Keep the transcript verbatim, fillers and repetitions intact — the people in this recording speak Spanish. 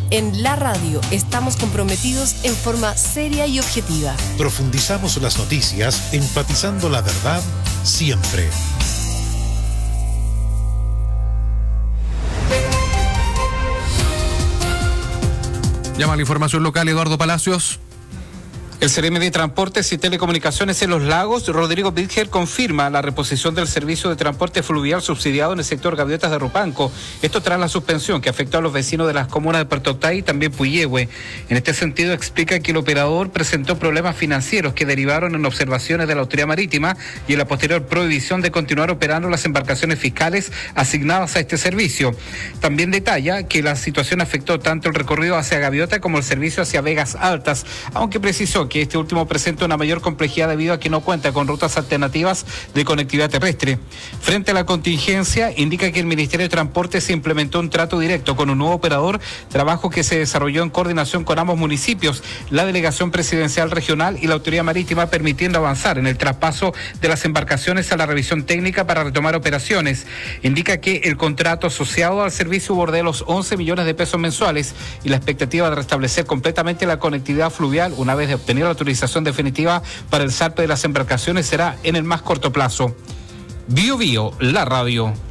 En la radio estamos comprometidos en forma seria y objetiva. Profundizamos las noticias, enfatizando la verdad siempre. Llama a la información local Eduardo Palacios. El C R M de Transportes y Telecomunicaciones en Los Lagos, Rodrigo Bitger, confirma la reposición del servicio de transporte fluvial subsidiado en el sector Gaviotas de Rupanco. Esto tras la suspensión que afectó a los vecinos de las comunas de Puerto Octay y también Puyehue. En este sentido, explica que el operador presentó problemas financieros que derivaron en observaciones de la Autoridad Marítima y en la posterior prohibición de continuar operando las embarcaciones fiscales asignadas a este servicio. También detalla que la situación afectó tanto el recorrido hacia Gaviota como el servicio hacia Vegas Altas, aunque precisó que este último presenta una mayor complejidad debido a que no cuenta con rutas alternativas de conectividad terrestre. Frente a la contingencia, indica que el Ministerio de Transporte se implementó un trato directo con un nuevo operador, trabajo que se desarrolló en coordinación con ambos municipios, la Delegación Presidencial Regional y la Autoridad Marítima, permitiendo avanzar en el traspaso de las embarcaciones a la revisión técnica para retomar operaciones. Indica que el contrato asociado al servicio bordea los once millones de pesos mensuales y la expectativa de restablecer completamente la conectividad fluvial una vez de obtener la autorización definitiva para el zarpe de las embarcaciones será en el más corto plazo. Bio Bio, la radio.